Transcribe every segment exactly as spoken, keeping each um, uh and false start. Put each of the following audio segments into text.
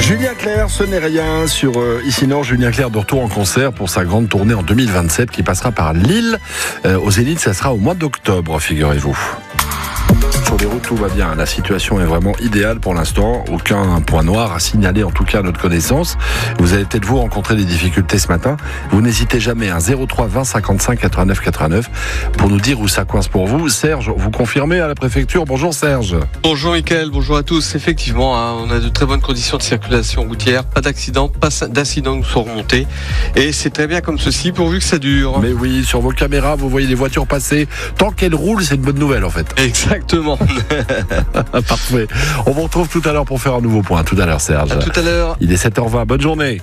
Julien Clerc, ce n'est rien sur euh, Ici Nord. Julien Clerc de retour en concert pour sa grande tournée en deux mille vingt-sept qui passera par Lille. Euh, au Zénith, ça sera au mois d'octobre, figurez-vous. Sur les routes, tout va bien. La situation est vraiment idéale pour l'instant. Aucun point noir à signaler, en tout cas à notre connaissance. Vous allez peut-être vous rencontrer des difficultés ce matin. Vous n'hésitez jamais, hein, zéro trois vingt cinquante-cinq quatre-vingt-neuf quatre-vingt-neuf pour nous dire où ça coince pour vous. Serge, vous confirmez à la préfecture. Bonjour Serge. Bonjour Mickaël, bonjour à tous. Effectivement, hein, on a de très bonnes conditions de circulation routière. Pas d'accident, pas d'incidents nous sont remontés. Et c'est très bien comme ceci pourvu que ça dure. Mais oui, sur vos caméras, vous voyez les voitures passer. Tant qu'elles roulent, c'est une bonne nouvelle en fait. Exactement. Parfait. On vous retrouve tout à l'heure pour faire un nouveau point. Tout à l'heure, Serge. À tout à l'heure. Il est sept heures vingt. Bonne journée.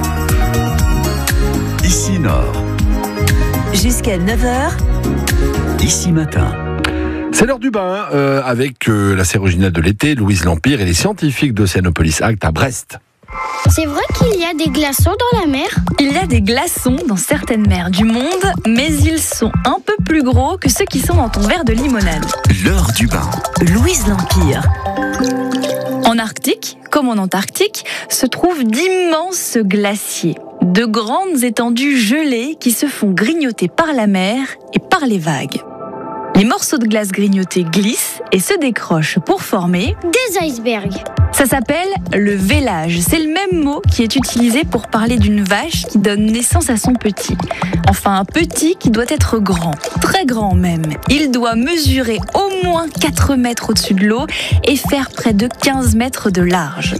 Ici Nord. Jusqu'à neuf heures. Ici Matin. C'est l'heure du bain euh, avec euh, la série originale de l'été, Louise L'Empire et les scientifiques d'Oceanopolis Act à Brest. C'est vrai qu'il y a des glaçons dans la mer ? Il y a des glaçons dans certaines mers du monde, mais ils sont un peu plus gros que ceux qui sont dans ton verre de limonade. L'heure du bain. Louise L'Empire. En Arctique, comme en Antarctique, se trouvent d'immenses glaciers. De grandes étendues gelées qui se font grignoter par la mer et par les vagues. Les morceaux de glace grignotés glissent et se décrochent pour former Des icebergs. Ça s'appelle le vélage. C'est le même mot qui est utilisé pour parler d'une vache qui donne naissance à son petit. Enfin, un petit qui doit être grand, très grand même. Il doit mesurer au moins quatre mètres au-dessus de l'eau et faire près de quinze mètres de large.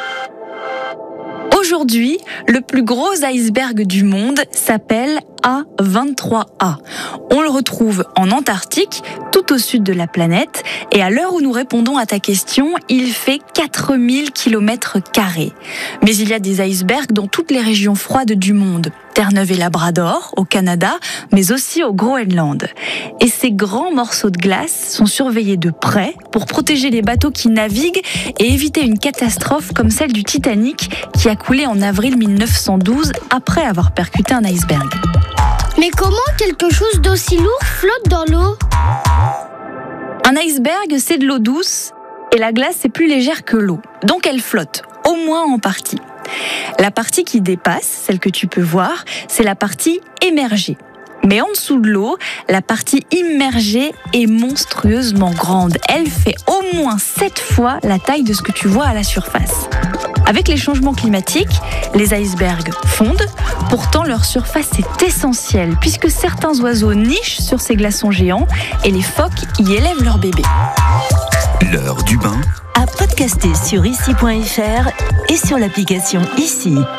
Aujourd'hui, le plus gros iceberg du monde s'appelle A vingt-trois A. On le retrouve en Antarctique, tout au sud de la planète, et à l'heure où nous répondons à ta question, il fait quatre mille kilomètres carrés. Mais il y a des icebergs dans toutes les régions froides du monde. Terre-Neuve et Labrador, au Canada, mais aussi au Groenland. Et ces grands morceaux de glace sont surveillés de près pour protéger les bateaux qui naviguent et éviter une catastrophe comme celle du Titanic qui a coulé en avril mille neuf cent douze après avoir percuté un iceberg. Mais comment quelque chose d'aussi lourd flotte dans l'eau ? Un iceberg, c'est de l'eau douce et la glace est plus légère que l'eau. Donc elle flotte, au moins en partie. La partie qui dépasse, celle que tu peux voir, c'est la partie émergée. Mais en dessous de l'eau, la partie immergée est monstrueusement grande. Elle fait au moins sept fois la taille de ce que tu vois à la surface. Avec les changements climatiques, les icebergs fondent. Pourtant, leur surface est essentielle puisque certains oiseaux nichent sur ces glaçons géants et les phoques y élèvent leurs bébés. L'heure du bain. À podcaster sur ici point f r et sur l'application Ici.